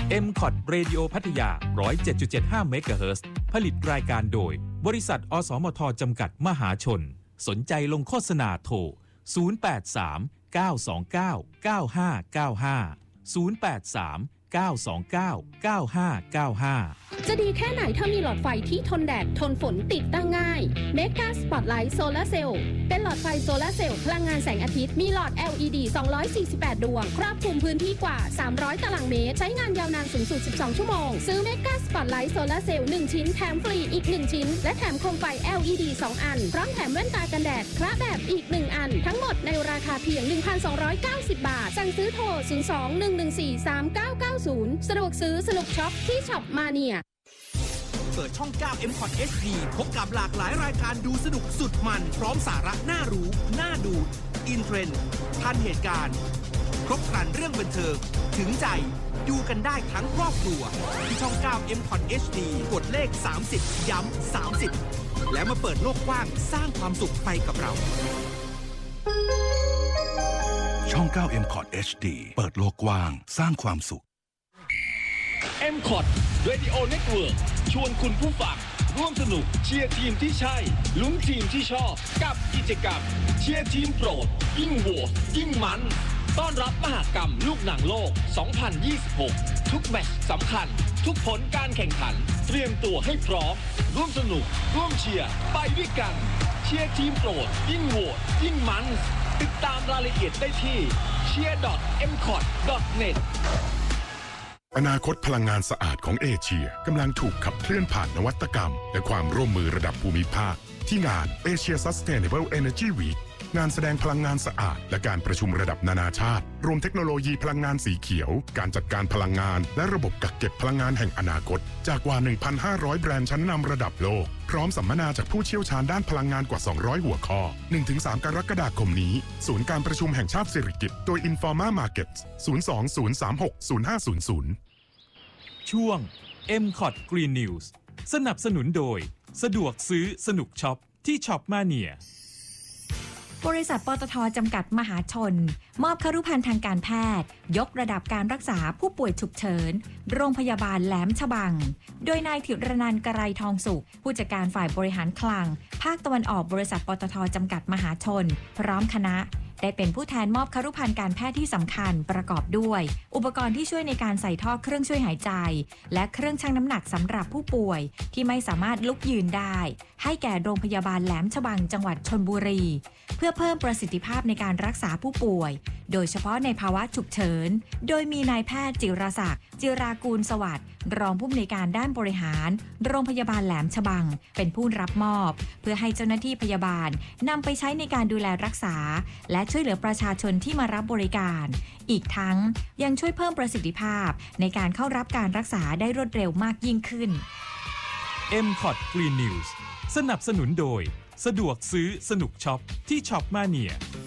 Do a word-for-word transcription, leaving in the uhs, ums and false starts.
เอ็ม ซี โอ ที Radio พัทยา หนึ่งร้อยเจ็ดจุดเจ็ดห้า เมกะเฮิรตซ์ ผลิตรายการโดยบริษัทอสมทจำกัดมหาชนสนใจลงโฆษณาโทรศูนย์ แปด สาม เก้า สอง เก้า เก้า ห้า เก้า ห้า ศูนย์ แปด สาม เก้า สอง เก้า เก้า ห้า เก้า ห้าจะดีแค่ไหนถ้ามีหลอดไฟที่ทนแดดทนฝนติดตั้งง่าย Mega Spotlight Solar Cell เป็นหลอดไฟโซลาร์เซลล์พลังงานแสงอาทิตย์มีหลอด แอล อี ดี สองร้อยสี่สิบแปด ดวงครอบคลุมพื้นที่กว่าสามร้อยตารางเมตรใช้งานยาวนานสูงสุดสิบสองชั่วโมงซื้อ Mega Spotlight Solar Cell หนึ่งชิ้นแถมฟรีอีกหนึ่งชิ้นและแถมโคมไฟ แอล อี ดี สองอันพร้อมแถมแว่นตากันแดดคละแบบอีกหนึ่งอันทั้งหมดในราคาเพียง หนึ่งพันสองร้อยเก้าสิบ บาทสั่งซื้อโทรศูนย์ สอง หนึ่ง หนึ่ง สี่ สาม เก้า เก้า ศูนย์สะดวกซื้อสนุกช็อปที่ช็อปมาเนียเปิดช่อง เก้า เอ็ม ซี โอ ที เอช ดี พบกับหลากหลายรายการดูสนุกสุดมันพร้อมสาระน่ารู้น่าดูอินเทรนด์ทันเหตุการณ์ครบครันเรื่องบันเทิงถึงใจดูกันได้ทั้งครอบครัวที่ช่อง เก้า เอ็ม ซี โอ ที เอช ดี กดเลขสามสิบย้ำสามสิบแล้วมาเปิดโลกกว้างสร้างความสุขไปกับเราช่อง เก้า เอ็ม ซี โอ ที เอช ดี เปิดโลกกว้างสร้างความสุขเอ็ม ซี โอ ที Radio Network ชวนคุณผู้ฟังร่วมสนุกเชียร์ทีมที่ใช่ลุ้นทีมที่ชอบกับกิจกรรมเชียร์ทีมโปรดยิ่งโหวตยิ่งมันต้อนรับมหกรรมลูกหนังโลก สองพันยี่สิบหก ทุกแมตช์สำคัญทุกผลการแข่งขันเตรียมตัวให้พร้อมร่วมสนุกร่วมเชียร์ไปด้วยกันเชียร์ทีมโปรดยิ่งโหวตยิ่งมันติดตามรายละเอียดได้ที่ เชียร์ ดอท เอ็ม ซี โอ ที ดอท เน็ตอนาคตพลังงานสะอาดของเอเชียกำลังถูกขับเคลื่อนผ่านนวัตกรรมและความร่วมมือระดับภูมิภาคที่งาน Asia Sustainable Energy Week งานแสดงพลังงานสะอาดและการประชุมระดับนานาชาติรวมเทคโนโลยีพลังงานสีเขียวการจัดการพลังงานและระบบกักเก็บพลังงานแห่งอนาคตจากกว่า หนึ่งพันห้าร้อย แบรนด์ชั้นนำระดับโลกพร้อมสัมมนาจากผู้เชี่ยวชาญด้านพลังงานกว่า สองร้อย หัวข้อ หนึ่งถึงสาม กรกฎาคมนี้ศูนย์การประชุมแห่งชาติสิริกิติ์โดย Informa Markets ศูนย์ สอง ศูนย์ สาม หก ศูนย์ ห้า ศูนย์ ศูนย์ช่วง เอ็ม ซี โอ ที Green News สนับสนุนโดยสะดวกซื้อสนุกช็อปที่ช็อปมาเนียบริษัทปตท.จำกัดมหาชนมอบครุภัณฑ์ทางการแพทย์ยกระดับการรักษาผู้ป่วยฉุกเฉินโรงพยาบาลแหลมฉบังโดยนายธิรนันท์ กรัยทองสุขผู้จัดการฝ่ายบริหารคลังภาคตะวันออกบริษัทปตท.จำกัดมหาชนพร้อมคณะได้เป็นผู้แทนมอบครุภัณฑ์การแพทย์ที่สำคัญประกอบด้วยอุปกรณ์ที่ช่วยในการใส่ท่อเครื่องช่วยหายใจและเครื่องชั่งน้ำหนักสำหรับผู้ป่วยที่ไม่สามารถลุกยืนได้ให้แก่โรงพยาบาลแหลมฉบังจังหวัดชลบุรีเพื่อเพิ่มประสิทธิภาพในการรักษาผู้ป่วยโดยเฉพาะในภาวะฉุกเฉินโดยมีนายแพทย์จิรศักดิ์จิรากูลสวัสดิ์รองผู้อำนวยการด้านบริหารโรงพยาบาลแหลมฉบังเป็นผู้รับมอบเพื่อให้เจ้าหน้าที่พยาบาลนำไปใช้ในการดูแลรักษาและช่วยเหลือประชาชนที่มารับบริการอีกทั้งยังช่วยเพิ่มประสิทธิภาพในการเข้ารับการรักษาได้รวดเร็วมากยิ่งขึ้นเอ็ม ซี โอ ที Green News สนับสนุนโดยสะดวกซื้อสนุกช็อปที่ช็อปมาเนีย